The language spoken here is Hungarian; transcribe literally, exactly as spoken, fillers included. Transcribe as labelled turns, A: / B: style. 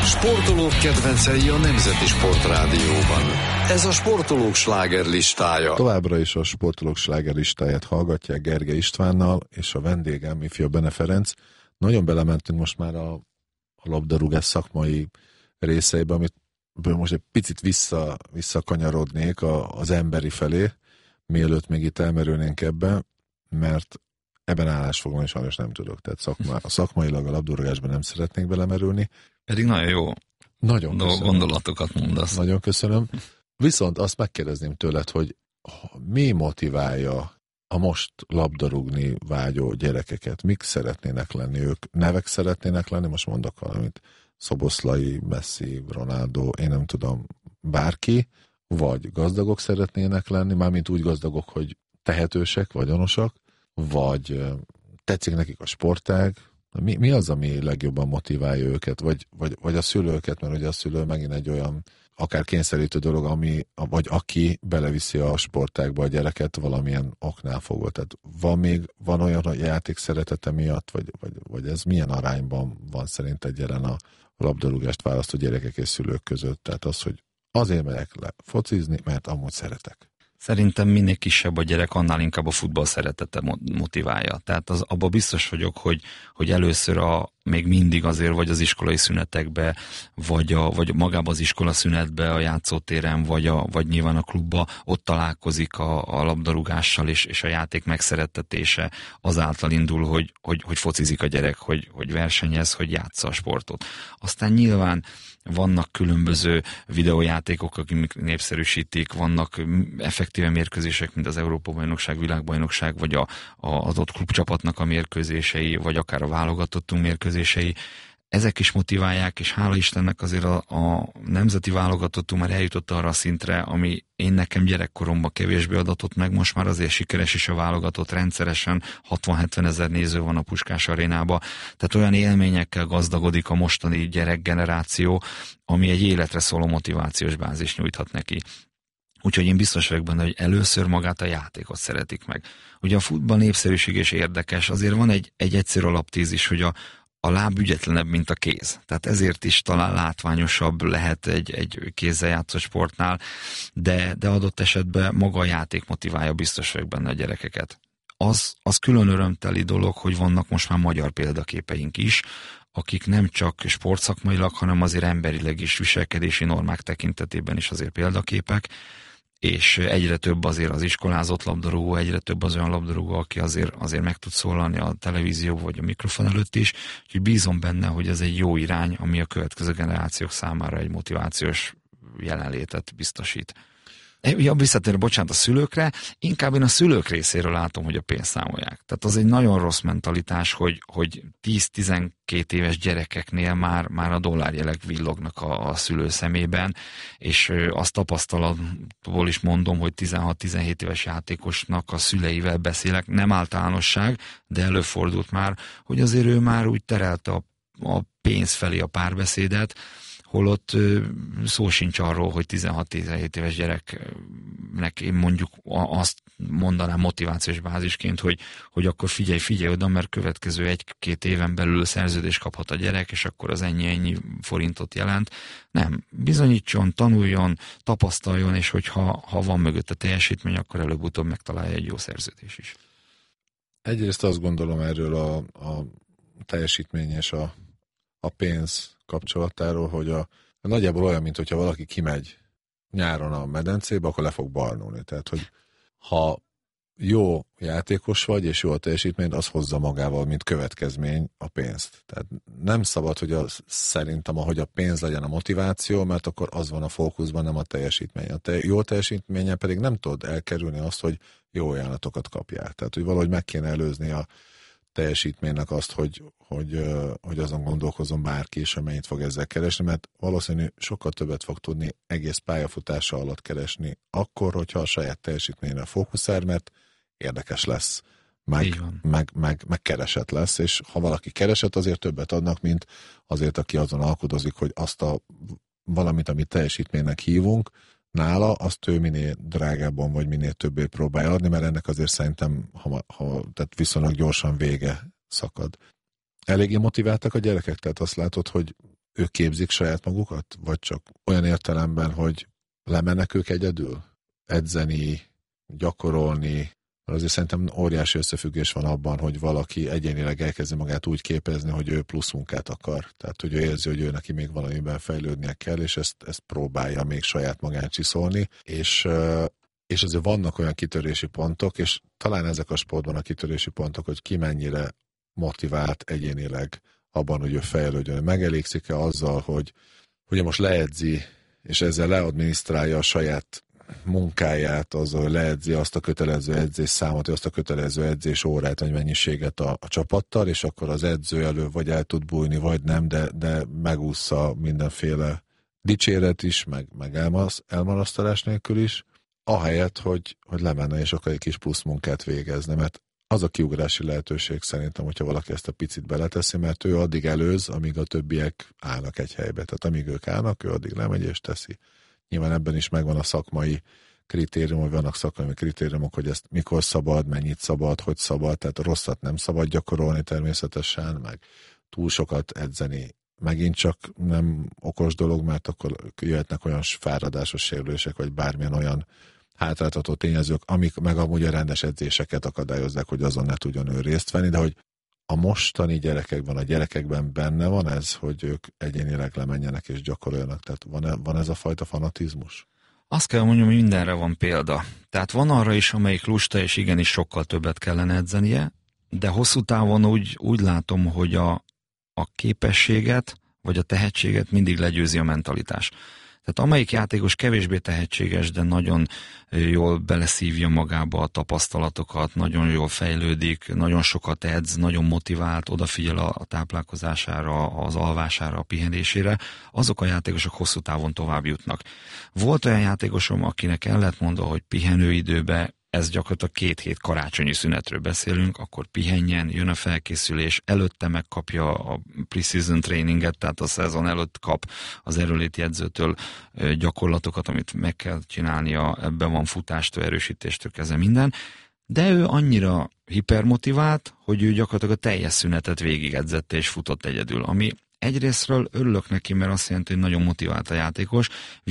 A: Sportolók kedvencei a Nemzeti Sportrádióban. Ez a sportolók slágerlistája.
B: Továbbra is a sportolók slágerlistáját hallgatják Gergely Istvánnal, és a vendégem ifjabb Bene Ferenc. Nagyon belementünk most már a, a labdarúgás szakmai részeibe, amit most egy picit vissza, visszakanyarodnék a, az emberi felé, mielőtt még itt elmerülnénk ebbe, mert ebben állásfoglalni sajnos nem tudok. Tehát szakma, a szakmailag a labdarúgásban nem szeretnék belemerülni.
C: Pedig nagyon jó
B: nagyon
C: gondolatokat mondasz.
B: Nagyon köszönöm. Viszont azt megkérdezném tőled, hogy mi motiválja a most labdarúgni vágyó gyerekeket? Mik szeretnének lenni ők? Nevek szeretnének lenni? Most mondok valamit. Szoboszlai, Messi, Ronaldo, én nem tudom, bárki, vagy gazdagok szeretnének lenni, mármint úgy gazdagok, hogy tehetősek, vagyonosak, vagy tetszik nekik a sportág. Mi, mi az, ami legjobban motiválja őket, vagy, vagy, vagy a szülőket, mert ugye a szülő megint egy olyan akár kényszerítő dolog, ami, vagy aki beleviszi a sportágba a gyereket valamilyen oknál fogva. Tehát van még, van olyan a játék szeretete miatt, vagy, vagy, vagy ez milyen arányban van szerinted jelen a labdarúgást választó gyerekek és szülők között? Tehát az, hogy azért megyek le focizni, mert amúgy szeretek.
C: Szerintem minél kisebb a gyerek, annál inkább a futball szeretete motiválja. Tehát az, abban biztos vagyok, hogy, hogy először a, még mindig azért vagy az iskolai szünetekbe, vagy, a, vagy magában az iskola szünetbe, a játszótéren, vagy, a, vagy nyilván a klubba, ott találkozik a, a labdarúgással, és, és a játék megszerettetése azáltal indul, hogy, hogy, hogy focizik a gyerek, hogy, hogy versenyez, hogy játsza a sportot. Aztán nyilván vannak különböző videójátékok, akik népszerűsítik, vannak effektíve mérkőzések, mint az Európa-bajnokság, világbajnokság, vagy a, a adott klubcsapatnak a mérkőzései, vagy akár a válogatottunk mérkőzései. Ezek is motiválják, és hála Istennek azért a, a nemzeti válogatottunk már eljutott arra a szintre, ami én nekem gyerekkoromban kevésbé adatott meg, most már azért sikeres is a válogatott, rendszeresen hatvan-hetven ezer néző van a Puskás arénába, tehát olyan élményekkel gazdagodik a mostani gyerekgeneráció, ami egy életre szóló motivációs bázis nyújthat neki. Úgyhogy én biztos vagyok benne, hogy először magát a játékot szeretik meg. Ugye a futball népszerűség és érdekes, azért van egy, egy egyszerű alaptézis, hogy a a láb ügyetlenebb, mint a kéz. Tehát ezért is talán látványosabb lehet egy, egy kézzel játszott sportnál, de, de adott esetben maga a játék motiválja, biztos vagyok benne a gyerekeket. Az, az külön örömteli dolog, hogy vannak most már magyar példaképeink is, akik nem csak sportszakmailag, hanem azért emberileg is, viselkedési normák tekintetében is azért példaképek, és egyre több azért az iskolázott labdarúgó, egyre több az olyan labdarúgó, aki azért, azért meg tud szólalni a televízió vagy a mikrofon előtt is, úgyhogy bízom benne, hogy ez egy jó irány, ami a következő generációk számára egy motivációs jelenlétet biztosít. Ja, visszatérve, bocsánat, a szülőkre, inkább én a szülők részéről látom, hogy a pénzt számolják. Tehát az egy nagyon rossz mentalitás, hogy, hogy tíz-tizenkét éves gyerekeknél már, már a dollárjelek villognak a, a szülő szemében, és azt tapasztalatból is mondom, hogy tizenhat-tizenhét éves játékosnak a szüleivel beszélek, nem általánosság, de előfordult már, hogy azért ő már úgy terelte a, a pénz felé a párbeszédet, holott szó sincs arról, hogy tizenhat-tizenhét éves gyereknek én mondjuk azt mondanám motivációs bázisként, hogy, hogy akkor figyelj, figyelj oda, mert következő egy-két éven belül szerződést kaphat a gyerek, és akkor az ennyi-ennyi forintot jelent. Nem, bizonyítson, tanuljon, tapasztaljon, és hogyha ha van mögötte teljesítmény, akkor előbb-utóbb megtalálja egy jó szerződés is.
B: Egyrészt azt gondolom erről a, a teljesítmény és a, a pénz kapcsolatáról, hogy a, a nagyjából olyan, mint hogyha valaki kimegy nyáron a medencébe, akkor le fog barnulni. Tehát, hogy ha jó játékos vagy, és jó a teljesítmény, az hozza magával, mint következmény a pénzt. Tehát nem szabad, hogy az, szerintem, ahogy a pénz legyen a motiváció, mert akkor az van a fókuszban, nem a teljesítmény. A te, jó teljesítménye pedig nem tudod elkerülni azt, hogy jó ajánlatokat kapjál. Tehát, hogy valahogy meg kéne előzni a teljesítménynek azt, hogy, hogy, hogy azon gondolkozom bárki is, amennyit fog ezzel keresni, mert valószínű sokkal többet fog tudni egész pályafutása alatt keresni, akkor, hogyha a saját teljesítményre fókuszál, mert érdekes lesz, meg, meg, meg, meg keresett lesz, és ha valaki keresett, azért többet adnak, mint azért, aki azon alkudozik, hogy azt a valamit, amit teljesítménynek hívunk, nála, azt ő minél drágábban vagy minél többé próbálja adni, mert ennek azért szerintem ha, ha, tehát viszonylag gyorsan vége szakad. Eléggé motiváltak a gyerekek? Tehát azt látod, hogy ők képzik saját magukat? Vagy csak olyan értelemben, hogy lemennek ők egyedül? Edzeni, gyakorolni? Azért szerintem óriási összefüggés van abban, hogy valaki egyénileg elkezdi magát úgy képezni, hogy ő plusz munkát akar. Tehát, hogy ő érzi, hogy ő neki még valamiben fejlődnie kell, és ezt, ezt próbálja még saját magán csiszolni. És, és azért vannak olyan kitörési pontok, és talán ezek a sportban a kitörési pontok, hogy ki mennyire motivált egyénileg abban, hogy ő fejlődjön. Megelégszik-e azzal, hogy ugye most leedzi, és ezzel leadminisztrálja a saját munkáját, azzal, hogy leedzi azt a kötelező edzés számot, azt a kötelező edzés órát, vagy mennyiséget a, a csapattal, és akkor az edző elő vagy el tud bújni, vagy nem, de, de megúszza mindenféle dicséret is, meg, meg elmasz, elmarasztalás nélkül is, ahelyett, hogy, hogy lemenne és akkor egy kis plusz munkát végezne, mert az a kiugrási lehetőség szerintem, hogyha valaki ezt a picit beleteszi, mert ő addig előz, amíg a többiek állnak egy helybe. Tehát amíg ők állnak, ő addig lemegy és teszi. Nyilván ebben is megvan a szakmai kritérium, hogy vannak szakmai kritériumok, hogy ezt mikor szabad, mennyit szabad, hogy szabad, tehát a rosszat nem szabad gyakorolni természetesen, meg túl sokat edzeni megint csak nem okos dolog, mert akkor jöhetnek olyan fáradásos sérülések, vagy bármilyen olyan hátráltató tényezők, amik meg amúgy a rendes edzéseket akadályozzák, hogy azon ne tudjon ő részt venni, de hogy a mostani gyerekekben, a gyerekekben benne van ez, hogy ők egyénileg lemenjenek és gyakoroljanak, tehát van, van ez a fajta fanatizmus?
C: Azt kell mondjam, hogy mindenre van példa. Tehát van arra is, amelyik lusta, és igenis sokkal többet kellene edzenie, de hosszú távon úgy, úgy látom, hogy a, a képességet, vagy a tehetséget mindig legyőzi a mentalitás. Tehát amelyik játékos kevésbé tehetséges, de nagyon jól beleszívja magába a tapasztalatokat, nagyon jól fejlődik, nagyon sokat edz, nagyon motivált, odafigyel a táplálkozására, az alvására, a pihenésére, azok a játékosok hosszú távon tovább jutnak. Volt olyan játékosom, akinek el lehet mondani, hogy pihenőidőben, ez gyakorlatilag két hét karácsonyi szünetről beszélünk, akkor pihenjen, jön a felkészülés, előtte megkapja a pre-season traininget, tehát a szezon előtt kap az erőléti edzőtől gyakorlatokat, amit meg kell csinálnia, ebben van futástól, erősítéstől kezdve minden, de ő annyira hipermotivált, hogy ő gyakorlatilag a teljes szünetet végigedzette és futott egyedül, ami egyrésztről örülök neki, mert azt jelenti, hogy nagyon motivált a játékos,